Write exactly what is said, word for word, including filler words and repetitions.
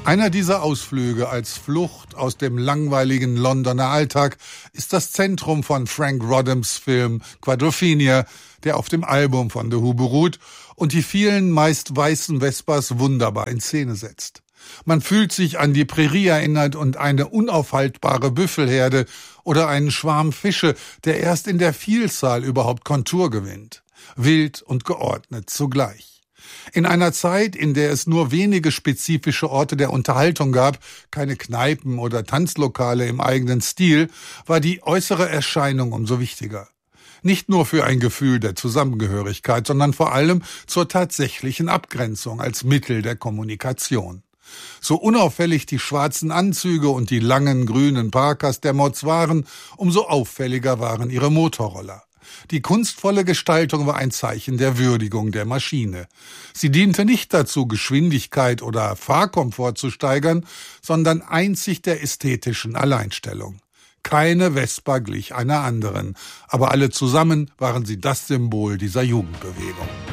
Einer dieser Ausflüge als Flucht aus dem langweiligen Londoner Alltag ist das Zentrum von Frank Rodhams Film Quadrophenia, der auf dem Album von The Who beruht und die vielen meist weißen Vespas wunderbar in Szene setzt. Man fühlt sich an die Prärie erinnert und eine unaufhaltbare Büffelherde oder einen Schwarm Fische, der erst in der Vielzahl überhaupt Kontur gewinnt. Wild und geordnet zugleich. In einer Zeit, in der es nur wenige spezifische Orte der Unterhaltung gab, keine Kneipen oder Tanzlokale im eigenen Stil, war die äußere Erscheinung umso wichtiger. Nicht nur für ein Gefühl der Zusammengehörigkeit, sondern vor allem zur tatsächlichen Abgrenzung als Mittel der Kommunikation. So unauffällig die schwarzen Anzüge und die langen grünen Parkas der Mods waren, umso auffälliger waren ihre Motorroller. Die kunstvolle Gestaltung war ein Zeichen der Würdigung der Maschine. Sie diente nicht dazu, Geschwindigkeit oder Fahrkomfort zu steigern, sondern einzig der ästhetischen Alleinstellung. Keine Vespa glich einer anderen, aber alle zusammen waren sie das Symbol dieser Jugendbewegung.